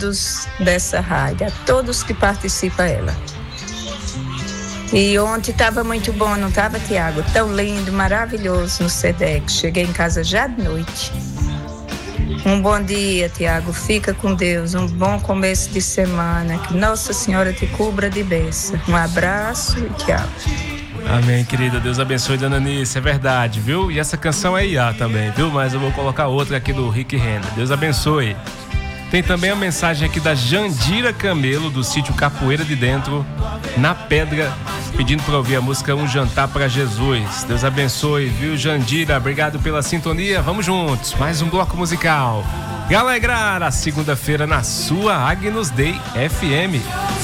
dessa rádio, a todos que participam dela. E ontem estava muito bom, não estava, Tiago? Tão lindo, maravilhoso no SEDEX. Cheguei em casa já de noite. Um bom dia, Tiago. Fica com Deus. Um bom começo de semana. Que Nossa Senhora te cubra de bênção. Um abraço e tchau. Amém, querida. Deus abençoe, dona Anice. É verdade, viu? E essa canção é IA também, viu? Mas eu vou colocar outra aqui do Rick Renner. Deus abençoe. Tem também a mensagem aqui da Jandira Camelo, do sítio Capoeira de Dentro, na Pedra, pedindo para ouvir a música Um Jantar para Jesus. Deus abençoe, viu, Jandira? Obrigado pela sintonia. Vamos juntos, mais um bloco musical. Alegrar a segunda-feira na sua Agnus Dei FM.